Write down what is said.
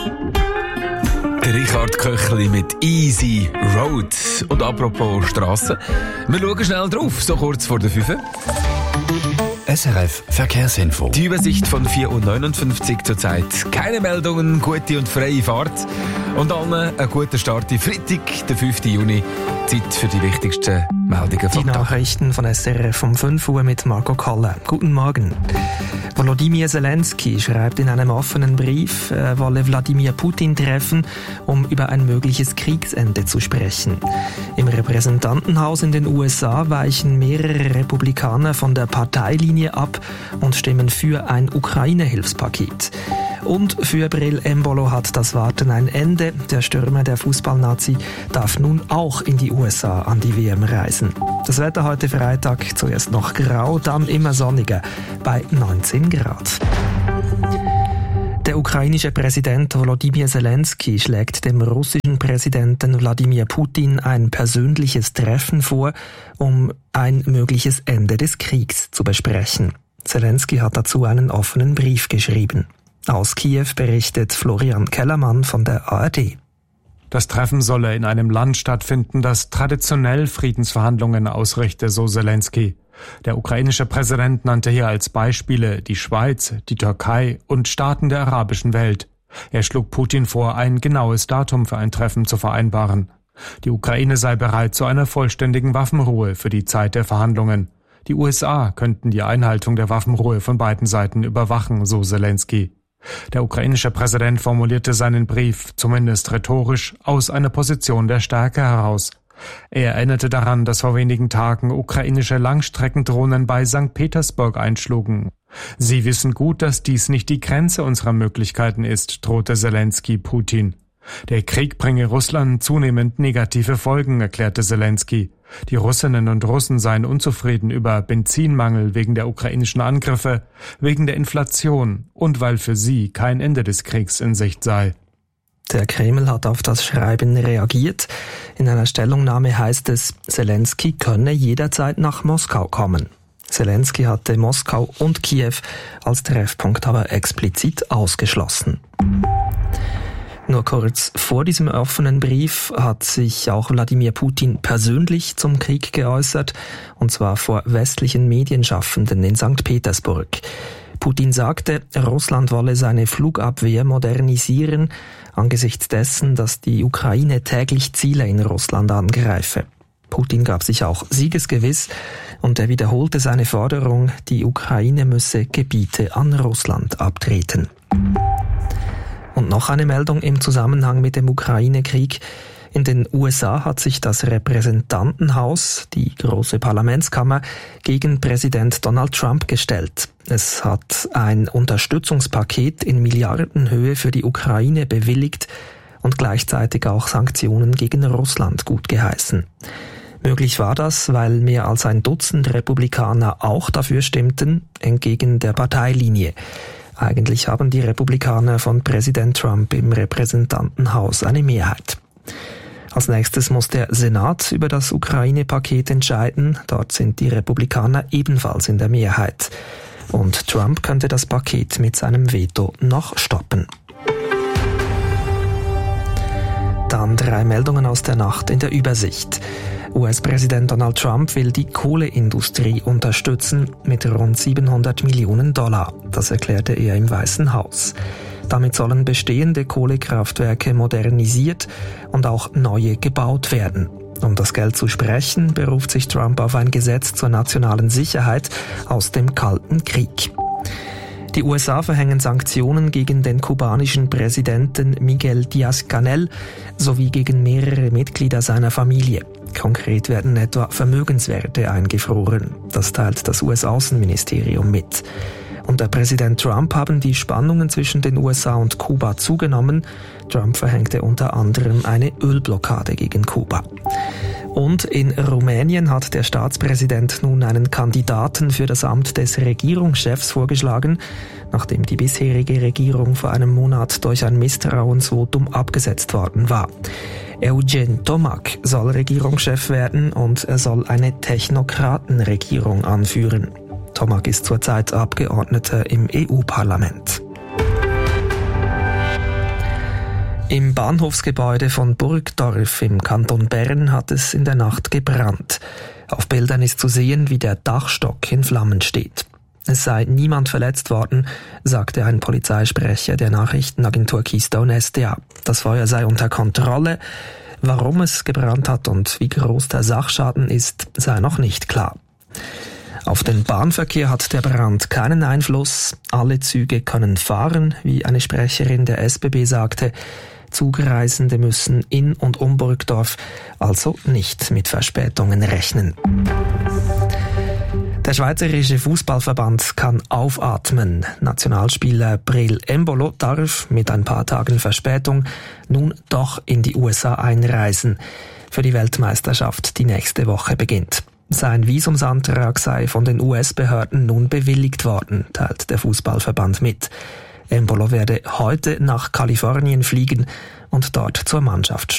Der Richard Köchli mit Easy Road. Und apropos Strassen, wir schauen schnell drauf, so kurz vor der 5. SRF Verkehrsinfo. Die Übersicht von 4:59 Uhr zurzeit. Keine Meldungen, gute und freie Fahrt. Und allen einen guten Start in Freitag, der 5. Juni. Zeit für die wichtigsten Meldungen vom Die Tag. Nachrichten von SRF um 5 Uhr mit Marco Kalle. Guten Morgen. Volodymyr Zelensky schreibt in einem offenen Brief, er wolle Wladimir Putin treffen, um über ein mögliches Kriegsende zu sprechen. Im Repräsentantenhaus in den USA weichen mehrere Republikaner von der Parteilinie ab und stimmen für ein Ukraine-Hilfspaket. Und für Bril Embolo hat das Warten ein Ende. Der Stürmer der Fußballnazi darf nun auch in die USA an die WM reisen. Das Wetter heute Freitag, zuerst noch grau, dann immer sonniger, bei 19 Grad. Der ukrainische Präsident Volodymyr Zelensky schlägt dem russischen Präsidenten Wladimir Putin ein persönliches Treffen vor, um ein mögliches Ende des Kriegs zu besprechen. Zelensky hat dazu einen offenen Brief geschrieben. Aus Kiew berichtet Florian Kellermann von der ARD. Das Treffen solle in einem Land stattfinden, das traditionell Friedensverhandlungen ausrichte, so Zelensky. Der ukrainische Präsident nannte hier als Beispiele die Schweiz, die Türkei und Staaten der arabischen Welt. Er schlug Putin vor, ein genaues Datum für ein Treffen zu vereinbaren. Die Ukraine sei bereit zu einer vollständigen Waffenruhe für die Zeit der Verhandlungen. Die USA könnten die Einhaltung der Waffenruhe von beiden Seiten überwachen, so Zelensky. Der ukrainische Präsident formulierte seinen Brief, zumindest rhetorisch, aus einer Position der Stärke heraus. Er erinnerte daran, dass vor wenigen Tagen ukrainische Langstreckendrohnen bei St. Petersburg einschlugen. Sie wissen gut, dass dies nicht die Grenze unserer Möglichkeiten ist, drohte Zelensky Putin. Der Krieg bringe Russland zunehmend negative Folgen, erklärte Zelensky. Die Russinnen und Russen seien unzufrieden über Benzinmangel wegen der ukrainischen Angriffe, wegen der Inflation und weil für sie kein Ende des Kriegs in Sicht sei. Der Kreml hat auf das Schreiben reagiert. In einer Stellungnahme heißt es, Zelensky könne jederzeit nach Moskau kommen. Zelensky hatte Moskau und Kiew als Treffpunkt aber explizit ausgeschlossen. Nur kurz vor diesem offenen Brief hat sich auch Wladimir Putin persönlich zum Krieg geäußert, und zwar vor westlichen Medienschaffenden in St. Petersburg. Putin sagte, Russland wolle seine Flugabwehr modernisieren, angesichts dessen, dass die Ukraine täglich Ziele in Russland angreife. Putin gab sich auch siegesgewiss und er wiederholte seine Forderung, die Ukraine müsse Gebiete an Russland abtreten. Und noch eine Meldung im Zusammenhang mit dem Ukraine-Krieg. In den USA hat sich das Repräsentantenhaus, die große Parlamentskammer, gegen Präsident Donald Trump gestellt. Es hat ein Unterstützungspaket in Milliardenhöhe für die Ukraine bewilligt und gleichzeitig auch Sanktionen gegen Russland gutgeheißen. Möglich war das, weil mehr als ein Dutzend Republikaner auch dafür stimmten, entgegen der Parteilinie. Eigentlich haben die Republikaner von Präsident Trump im Repräsentantenhaus eine Mehrheit. Als nächstes muss der Senat über das Ukraine-Paket entscheiden. Dort sind die Republikaner ebenfalls in der Mehrheit. Und Trump könnte das Paket mit seinem Veto noch stoppen. Dann 3 Meldungen aus der Nacht in der Übersicht. US-Präsident Donald Trump will die Kohleindustrie unterstützen mit rund $700 Millionen. Das erklärte er im Weißen Haus. Damit sollen bestehende Kohlekraftwerke modernisiert und auch neue gebaut werden. Um das Geld zu sprechen, beruft sich Trump auf ein Gesetz zur nationalen Sicherheit aus dem Kalten Krieg. Die USA verhängen Sanktionen gegen den kubanischen Präsidenten Miguel Díaz-Canel sowie gegen mehrere Mitglieder seiner Familie. Konkret werden etwa Vermögenswerte eingefroren. Das teilt das US-Außenministerium mit. Unter Präsident Trump haben die Spannungen zwischen den USA und Kuba zugenommen. Trump verhängte unter anderem eine Ölblockade gegen Kuba. Und in Rumänien hat der Staatspräsident nun einen Kandidaten für das Amt des Regierungschefs vorgeschlagen, nachdem die bisherige Regierung vor einem Monat durch ein Misstrauensvotum abgesetzt worden war. Eugen Tomac soll Regierungschef werden und er soll eine Technokratenregierung anführen. Tomac ist zurzeit Abgeordneter im EU-Parlament. Im Bahnhofsgebäude von Burgdorf im Kanton Bern hat es in der Nacht gebrannt. Auf Bildern ist zu sehen, wie der Dachstock in Flammen steht. Es sei niemand verletzt worden, sagte ein Polizeisprecher der Nachrichtenagentur Keystone SDA. Das Feuer sei unter Kontrolle. Warum es gebrannt hat und wie groß der Sachschaden ist, sei noch nicht klar. Auf den Bahnverkehr hat der Brand keinen Einfluss. Alle Züge können fahren, wie eine Sprecherin der SBB sagte. Zugreisende müssen in und um Burgdorf also nicht mit Verspätungen rechnen. Der Schweizerische Fußballverband kann aufatmen. Nationalspieler Breel Embolo darf mit ein paar Tagen Verspätung nun doch in die USA einreisen. Für die Weltmeisterschaft, die nächste Woche beginnt. Sein Visumsantrag sei von den US-Behörden nun bewilligt worden, teilt der Fußballverband mit. Embolo werde heute nach Kalifornien fliegen und dort zur Mannschaft stoßen.